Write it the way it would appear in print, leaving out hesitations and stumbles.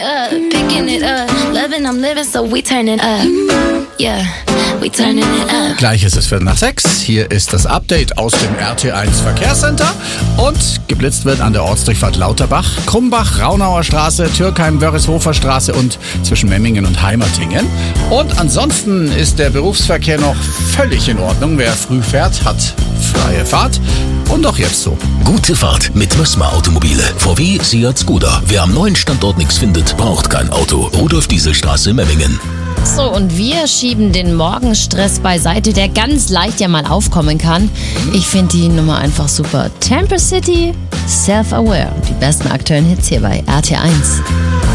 Picking it up, loving, I'm living, so we turning up. Yeah, we turning it up. Gleich ist es 5:45. Hier ist das Update aus dem RT1 Verkehrscenter. Und geblitzt wird an der Ortsdurchfahrt Lauterbach, Krumbach, Raunauer Straße, Türkheim, Wörrishofer Straße und zwischen Memmingen und Heimertingen. Und ansonsten ist der Berufsverkehr noch völlig in Ordnung. Wer früh fährt, hat freie Fahrt. Und auch jetzt so. Gute Fahrt mit Mössmer Automobile. VW, Seat, Skoda. Wer am neuen Standort nichts findet, braucht kein Auto. Rudolf-Dieselstraße, Memmingen. So, und wir schieben den Morgenstress beiseite, der ganz leicht ja mal aufkommen kann. Ich finde die Nummer einfach super. Temper City, Self-Aware. Die besten aktuellen Hits hier bei RT1.